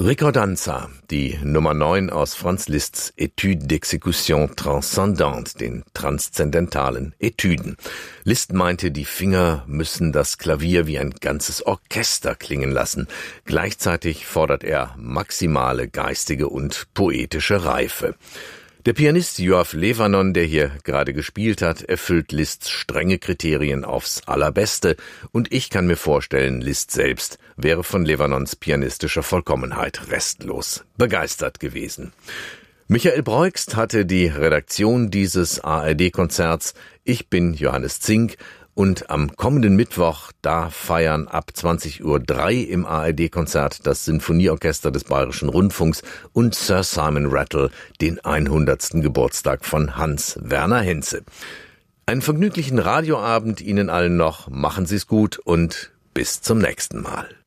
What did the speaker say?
Ricordanza, die Nummer 9 aus Franz Liszt's Étude d'exécution transcendante, den transzendentalen Etüden. Liszt meinte, die Finger müssen das Klavier wie ein ganzes Orchester klingen lassen. Gleichzeitig fordert er maximale geistige und poetische Reife. Der Pianist Yoav Levanon, der hier gerade gespielt hat, erfüllt Liszt's strenge Kriterien aufs Allerbeste, und ich kann mir vorstellen, Liszt selbst wäre von Levanons pianistischer Vollkommenheit restlos begeistert gewesen. Michael Breugst hatte die Redaktion dieses ARD-Konzerts. Ich bin Johannes Zink. Und am kommenden Mittwoch, da feiern ab 20:03 Uhr im ARD-Konzert das Sinfonieorchester des Bayerischen Rundfunks und Sir Simon Rattle den 100. Geburtstag von Hans Werner Henze. Einen vergnüglichen Radioabend Ihnen allen noch, machen Sie's gut und bis zum nächsten Mal.